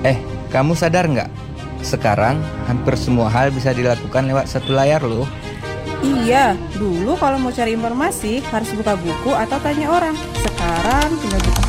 Kamu sadar nggak? Sekarang hampir semua hal bisa dilakukan lewat satu layar loh. Iya, dulu kalau mau cari informasi harus buka buku atau tanya orang. Sekarang tinggal buka